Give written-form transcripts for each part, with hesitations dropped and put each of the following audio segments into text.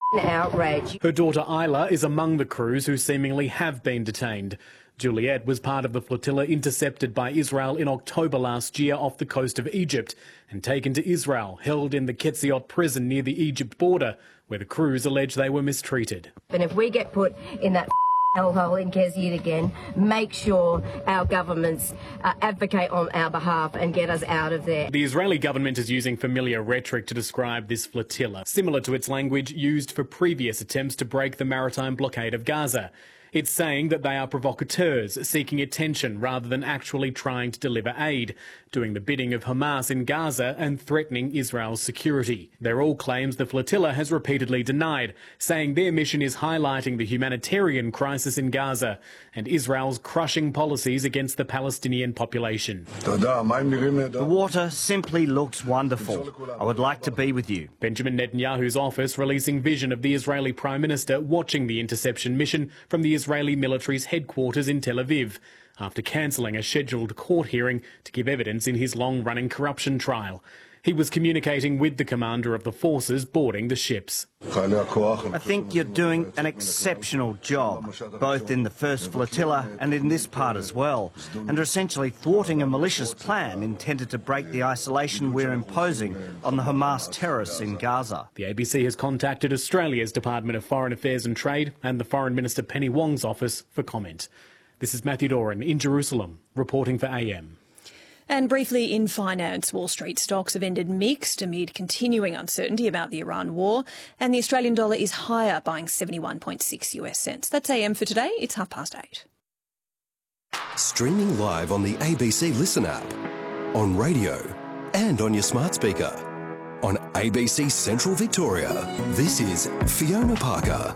outrage. Her daughter Isla is among the crews who seemingly have been detained. Juliet was part of the flotilla intercepted by Israel in October last year off the coast of Egypt and taken to Israel, held in the Ketziot prison near the Egypt border, where the crews allege they were mistreated. And if we get put in that hellhole in Ketziot again, make sure our governments advocate on our behalf and get us out of there. The Israeli government is using familiar rhetoric to describe this flotilla, similar to its language used for previous attempts to break the maritime blockade of Gaza. It's saying that they are provocateurs, seeking attention rather than actually trying to deliver aid, doing the bidding of Hamas in Gaza and threatening Israel's security. They're all claims the flotilla has repeatedly denied, saying their mission is highlighting the humanitarian crisis in Gaza and Israel's crushing policies against the Palestinian population. The water simply looks wonderful. I would like to be with you. Benjamin Netanyahu's office releasing vision of the Israeli Prime Minister watching the interception mission from the Israeli military's headquarters in Tel Aviv, after cancelling a scheduled court hearing to give evidence in his long-running corruption trial. He was communicating with the commander of the forces boarding the ships. I think you're doing an exceptional job, both in the first flotilla and in this part as well, and are essentially thwarting a malicious plan intended to break the isolation we're imposing on the Hamas terrorists in Gaza. The ABC has contacted Australia's Department of Foreign Affairs and Trade and the Foreign Minister Penny Wong's office for comment. This is Matthew Doran in Jerusalem, reporting for AM. And briefly in finance, Wall Street stocks have ended mixed amid continuing uncertainty about the Iran war, and the Australian dollar is higher, buying 71.6 US cents. That's AM for today. It's 8:30. Streaming live on the ABC Listen app, on radio and on your smart speaker. On ABC Central Victoria, this is Fiona Parker.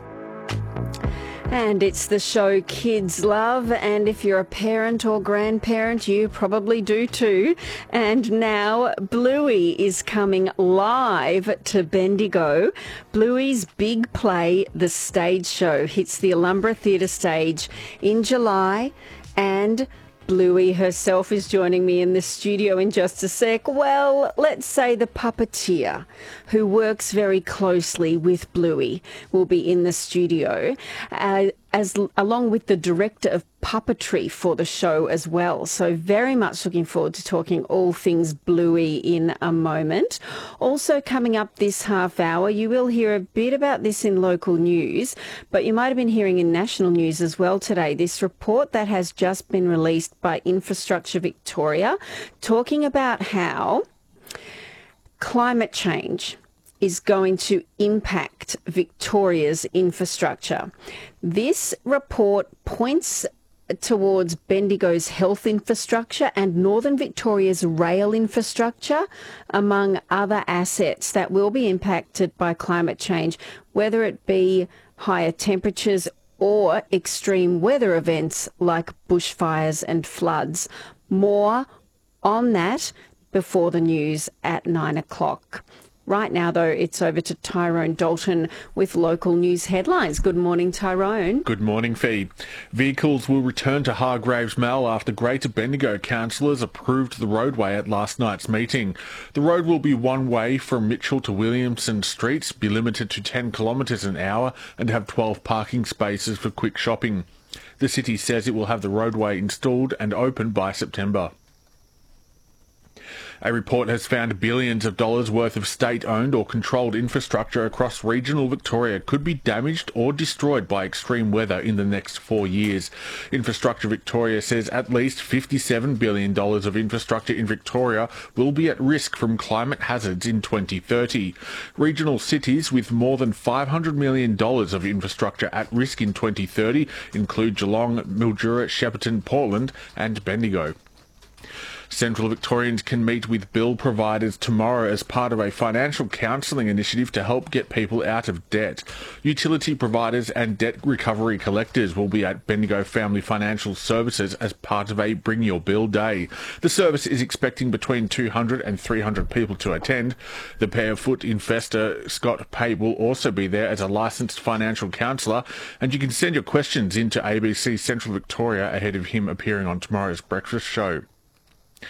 And it's the show kids love, and if you're a parent or grandparent, you probably do too. And now Bluey is coming live to Bendigo. Bluey's big play, The Stage Show, hits the Alumbra Theatre stage in July, and Bluey herself is joining me in the studio in just a sec. Well, let's say the puppeteer who works very closely with Bluey will be in the studio, along with the director of puppetry for the show as well. So very much looking forward to talking all things Bluey in a moment. Also coming up this half hour, you will hear a bit about this in local news, but you might have been hearing in national news as well today, this report that has just been released by Infrastructure Victoria, talking about how climate change is going to impact Victoria's infrastructure. This report points towards Bendigo's health infrastructure and Northern Victoria's rail infrastructure, among other assets that will be impacted by climate change, whether it be higher temperatures or extreme weather events like bushfires and floods. More on that before the news at 9 o'clock. Right now, though, it's over to Tyrone Dalton with local news headlines. Good morning, Tyrone. Good morning, Fee. Vehicles will return to Hargraves Mall after Greater Bendigo councillors approved the roadway at last night's meeting. The road will be one way from Mitchell to Williamson Streets, be limited to 10 kilometres an hour and have 12 parking spaces for quick shopping. The city says it will have the roadway installed and open by September. A report has found billions of dollars worth of state-owned or controlled infrastructure across regional Victoria could be damaged or destroyed by extreme weather in the next 4 years. Infrastructure Victoria says at least $57 billion of infrastructure in Victoria will be at risk from climate hazards in 2030. Regional cities with more than $500 million of infrastructure at risk in 2030 include Geelong, Mildura, Shepparton, Portland and Bendigo. Central Victorians can meet with bill providers tomorrow as part of a financial counselling initiative to help get people out of debt. Utility providers and debt recovery collectors will be at Bendigo Family Financial Services as part of a Bring Your Bill Day. The service is expecting between 200 and 300 people to attend. The Parefoot investor Scott Pate will also be there as a licensed financial counsellor, and you can send your questions into ABC Central Victoria ahead of him appearing on tomorrow's breakfast show.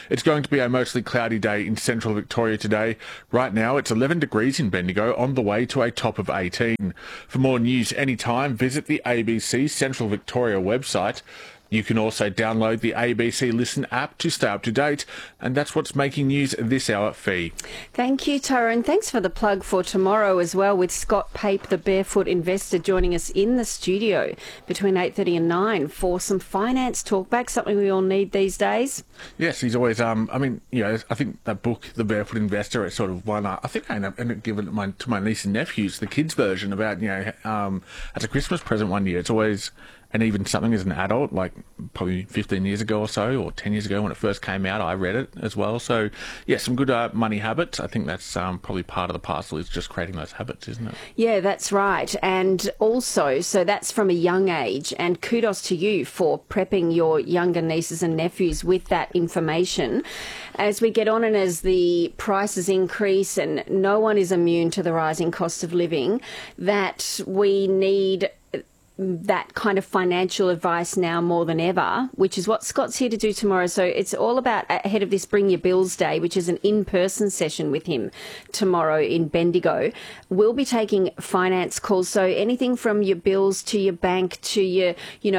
It's going to be a mostly cloudy day in central Victoria today. Right now, it's 11 degrees in Bendigo, on the way to a top of 18. For more news anytime, visit the ABC Central Victoria website. You can also download the ABC Listen app to stay up to date, and that's what's making news this hour, Fee. Thank you, Tyrone. Thanks for the plug for tomorrow as well, with Scott Pape, the barefoot investor, joining us in the studio between 8:30 and 9 for some finance talkback, something we all need these days. Yes, he's always, I think that book, The Barefoot Investor, is sort of one, I think I ended up giving it to my niece and nephews, the kids' version about, as a Christmas present one year. It's always... And even something as an adult, like probably 15 years ago or so, or 10 years ago when it first came out, I read it as well. So, yeah, some good money habits. I think that's probably part of the parcel, is just creating those habits, isn't it? Yeah, that's right. And also, so that's from a young age. And kudos to you for prepping your younger nieces and nephews with that information. As we get on and as the prices increase, and no one is immune to the rising cost of living, that we need that kind of financial advice now more than ever, which is what Scott's here to do tomorrow. So it's all about, ahead of this Bring Your Bills Day, which is an in-person session with him tomorrow in Bendigo. We'll be taking finance calls. So anything from your bills to your bank to your,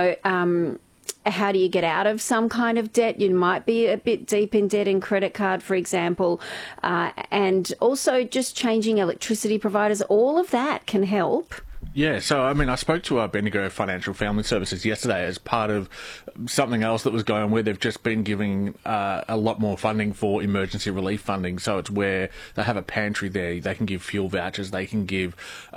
how do you get out of some kind of debt? You might be a bit deep in debt in credit card, for example, and also just changing electricity providers. All of that can help. Yeah, so, I spoke to our Bendigo Financial Family Services yesterday as part of something else that was going on, where they've just been giving a lot more funding for emergency relief funding. So it's where they have a pantry there. They can give fuel vouchers. They can give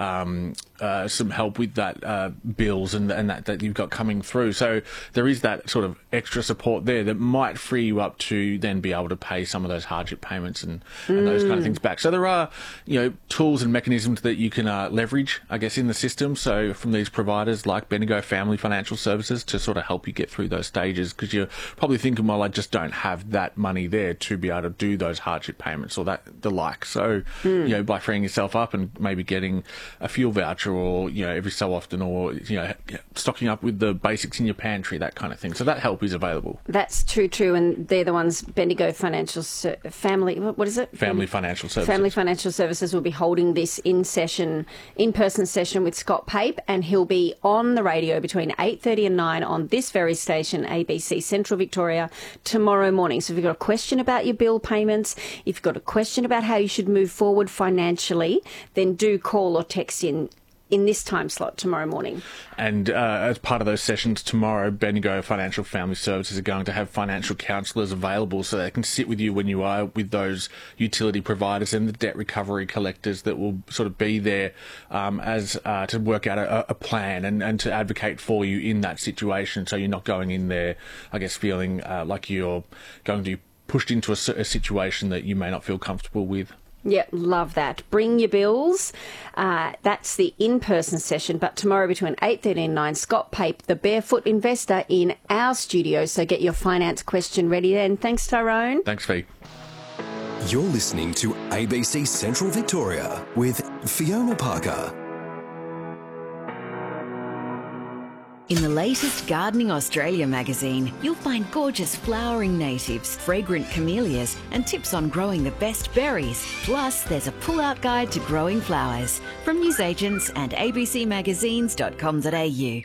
some help with that bills and that you've got coming through. So there is that sort of extra support there that might free you up to then be able to pay some of those hardship payments and those kind of things back. So there are, tools and mechanisms that you can leverage, I guess, in the system. So from these providers like Bendigo Family Financial Services to sort of help you get through those stages, because you're probably thinking, well, I just don't have that money there to be able to do those hardship payments or the like. So, by freeing yourself up and maybe getting a fuel voucher or, every so often, or, stocking up with the basics in your pantry, that kind of thing. So that help is available. That's true. And they're the ones, Bendigo Financial Family, what is it? Family Financial Services. Family Financial Services will be holding this in-person session with Scott Pape, and he'll be on the radio between 8:30 and 9 on this very station, ABC Central Victoria, tomorrow morning. So if you've got a question about your bill payments, if you've got a question about how you should move forward financially, then do call or text in this time slot tomorrow morning. And as part of those sessions tomorrow, Bendigo Financial Family Services are going to have financial counsellors available, so they can sit with you when you are with those utility providers and the debt recovery collectors that will sort of be there to work out a plan and to advocate for you in that situation, so you're not going in there, I guess, feeling like you're going to be pushed into a situation that you may not feel comfortable with. Yeah, love that. Bring your bills. That's the in-person session. But tomorrow between 8:30 and 9, Scott Pape, the barefoot investor, in our studio. So get your finance question ready then. Thanks, Tyrone. Thanks, Fee. You're listening to ABC Central Victoria with Fiona Parker. In the latest Gardening Australia magazine, you'll find gorgeous flowering natives, fragrant camellias, and tips on growing the best berries. Plus, there's a pull-out guide to growing flowers from newsagents and abcmagazines.com.au.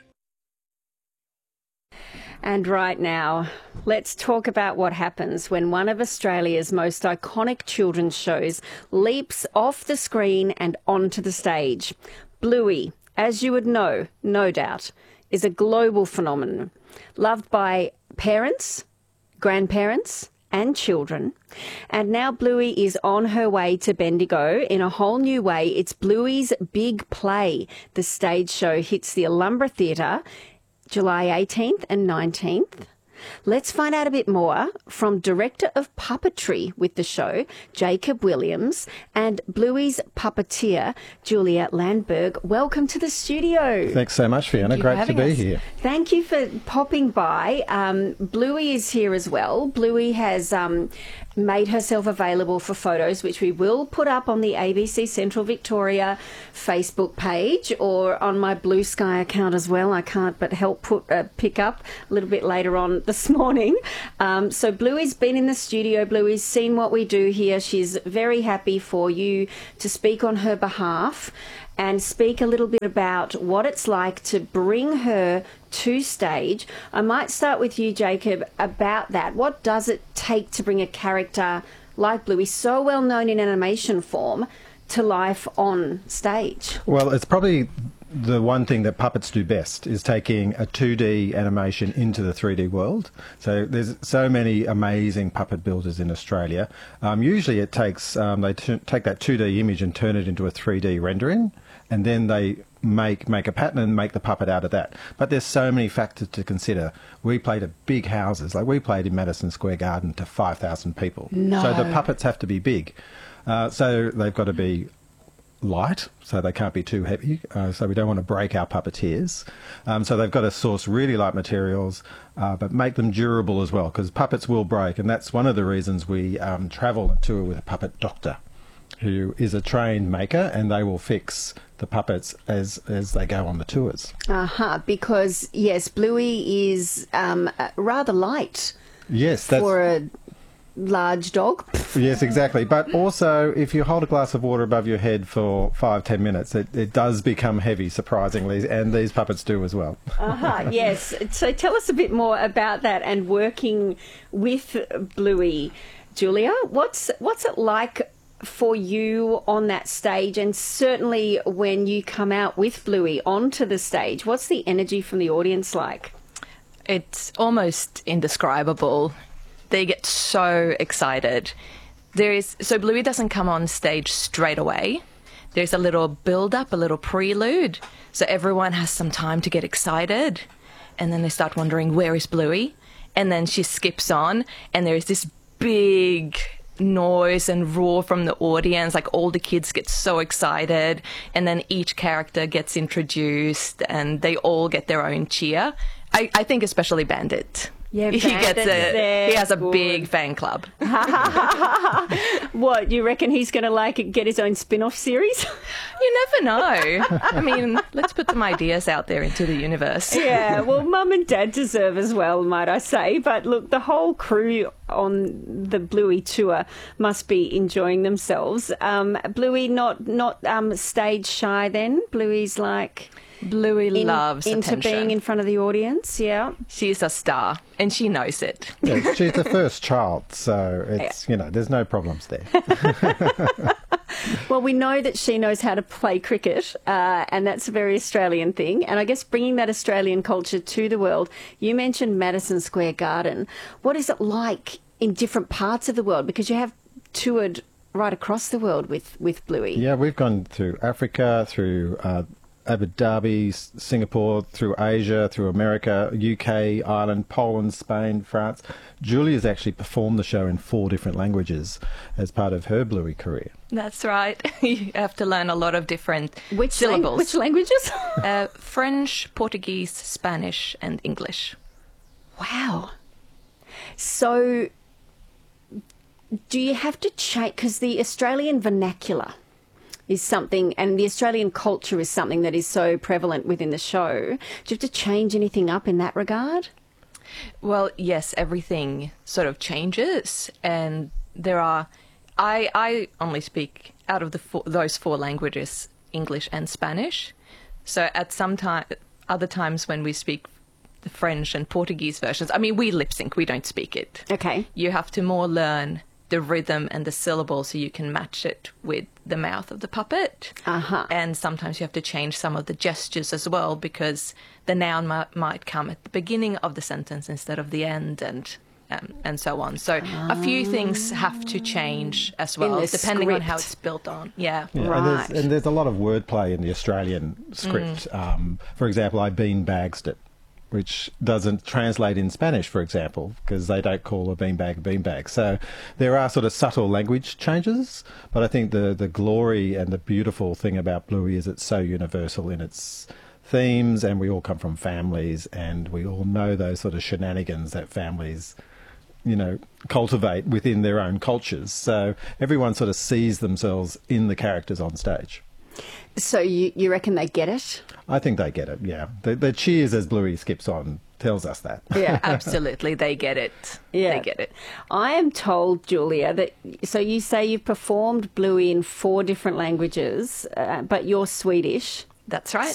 And right now, let's talk about what happens when one of Australia's most iconic children's shows leaps off the screen and onto the stage. Bluey, as you would know, no doubt, is a global phenomenon, loved by parents, grandparents and children. And now Bluey is on her way to Bendigo in a whole new way. It's Bluey's Big Play. The stage show hits the Alumbra Theatre July 18th and 19th. Let's find out a bit more from Director of Puppetry with the show, Jacob Williams, and Bluey's puppeteer, Julia Landberg. Welcome to the studio. Thanks so much, Fiona. Great to be here. Thank you for popping by. Bluey is here as well. Bluey has made herself available for photos, which we will put up on the ABC Central Victoria Facebook page or on my Blue Sky account as well. I can't but help pick up a little bit later on this morning. So Bluey's been in the studio. Bluey's seen what we do here. She's very happy for you to speak on her behalf and speak a little bit about what it's like to bring her to stage. I might start with you, Jacob, about that. What does it take to bring a character like Bluey, so well known in animation form, to life on stage? Well, it's probably the one thing that puppets do best, is taking a 2D animation into the 3D world. So there's so many amazing puppet builders in Australia. Usually it takes, they take that 2D image and turn it into a 3D rendering, and then they make a pattern and make the puppet out of that. But there's so many factors to consider. We played at big houses, like we played in Madison Square Garden to 5,000 people. No. So the puppets have to be big. So they've got to be light, so they can't be too heavy, so we don't want to break our puppeteers. So they've got to source really light materials, but make them durable as well, because puppets will break, and that's one of the reasons we travel and tour with a puppet doctor, who is a trained maker, and they will fix the puppets as they go on the tours. Because, yes, Bluey is rather light. Yes, that's... For a large dog. Yes, exactly. But also, if you hold a glass of water above your head for 5-10 minutes, it does become heavy, surprisingly, and these puppets do as well. Yes. So tell us a bit more about that and working with Bluey, Julia. What's it like for you on that stage, and certainly when you come out with Bluey onto the stage? What's the energy from the audience like? It's almost indescribable. They get so excited. So Bluey doesn't come on stage straight away. There's a little build-up, a little prelude, so everyone has some time to get excited, and then they start wondering, where is Bluey? And then she skips on, and there's this big noise and roar from the audience, like all the kids get so excited, and then each character gets introduced and they all get their own cheer. I think especially Bandit. Yeah, he has a big fan club. What, you reckon he's going to get his own spin-off series? You never know. I mean, let's put some ideas out there into the universe. Yeah, well, Mum and Dad deserve as well, might I say. But look, the whole crew on the Bluey tour must be enjoying themselves. Bluey not stage shy then? Bluey's like... Bluey loves into attention. Being in front of the audience, yeah. She's a star, and she knows it. Yeah, she's the first child, so it's there's no problems there. Well, we know that she knows how to play cricket, and that's a very Australian thing. And I guess bringing that Australian culture to the world, you mentioned Madison Square Garden. What is it like in different parts of the world? Because you have toured right across the world with Bluey. Yeah, we've gone through Africa, through Abu Dhabi, Singapore, through Asia, through America, UK, Ireland, Poland, Spain, France. Julia's actually performed the show in 4 different languages as part of her Bluey career. That's right. You have to learn a lot of different syllables. Which languages? French, Portuguese, Spanish, and English. Wow. So do you have to change, because the Australian vernacular is something, and the Australian culture is something that is so prevalent within the show. Do you have to change anything up in that regard? Well, yes, everything sort of changes, and there are... I only speak out of those 4 languages, English and Spanish. So at other times when we speak the French and Portuguese versions, I mean, we lip sync, we don't speak it. Okay. You have to more learn the rhythm and the syllables so you can match it with the mouth of the puppet. And sometimes you have to change some of the gestures as well, because the noun might come at the beginning of the sentence instead of the end, and so on. So a few things have to change as well, depending on how it's built on. Yeah. Right. And there's a lot of wordplay in the Australian script. For example, I beanbags it, which doesn't translate in Spanish, for example, because they don't call a beanbag. So there are sort of subtle language changes, but I think the glory and the beautiful thing about Bluey is it's so universal in its themes, and we all come from families, and we all know those sort of shenanigans that families cultivate within their own cultures. So everyone sort of sees themselves in the characters on stage. So you reckon they get it? I think they get it, yeah. The cheers as Bluey skips on tells us that. Yeah, absolutely. They get it. Yeah. They get it. I am told, Julia, that so you say you've performed Bluey in 4 different languages, but you're Swedish. That's right.